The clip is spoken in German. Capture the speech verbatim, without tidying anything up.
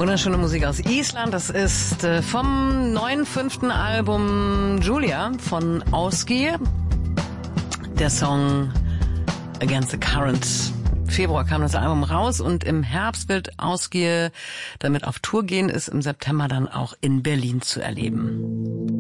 Wunderschöne Musik aus Island. Das ist äh, vom neuen fünften Album Julia von Ásgeir. Der Song Against the Current. Februar kam das Album raus und im Herbst wird Ásgeir damit auf Tour gehen, ist im September dann auch in Berlin zu erleben.